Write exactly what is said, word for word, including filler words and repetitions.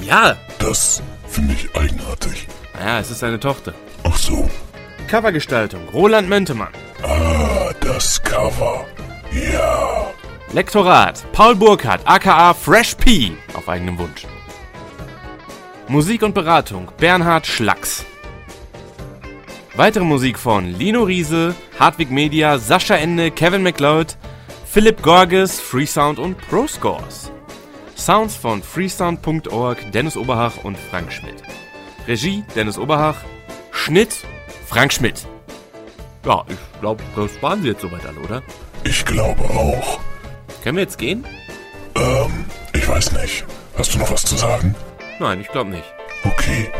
Ja. Das finde ich eigenartig. Ja, es ist seine Tochter. Ach so. Covergestaltung, Roland Möntemann. Ah, das Cover. Ja. Lektorat, Paul Burkhardt, aka Fresh P, auf eigenem Wunsch. Musik und Beratung, Bernhard Schlacks. Weitere Musik von Lino Riese, Hartwig Media, Sascha Ende, Kevin MacLeod, Philipp Gorges, Freesound und ProScores. Sounds von freesound punkt org, Dennis Oberhach und Frank Schmidt. Regie, Dennis Oberhach. Schnitt, Frank Schmidt. Ja, ich glaube, das waren sie jetzt soweit alle, oder? Ich glaube auch. Können wir jetzt gehen? Ähm, ich weiß nicht. Hast du noch was zu sagen? Nein, ich glaube nicht. Okay.